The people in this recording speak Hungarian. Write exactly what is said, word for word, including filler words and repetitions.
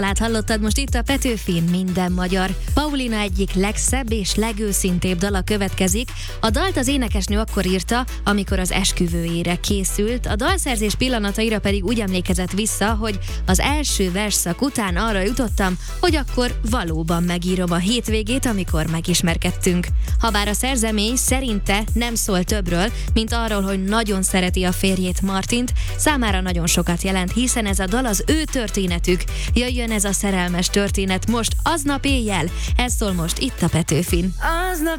Lát hallottad most itt a Petőfin, minden magyar. Paulina egyik legszebb és legőszintébb dala következik. A dalt az énekesnő akkor írta, amikor az esküvőjére készült, a dalszerzés pillanataira pedig úgy emlékezett vissza, hogy az első versszak után arra jutottam, hogy akkor valóban megírom a hétvégét, amikor megismerkedtünk. Habár a szerzemény szerinte nem szól többről, mint arról, hogy nagyon szereti a férjét, Martint, számára nagyon sokat jelent, hiszen ez a dal az ő történetük. Jöjjön ez a szerelmes történet most, aznap éjjel. Ez szól most itt a Petőfin. Aznap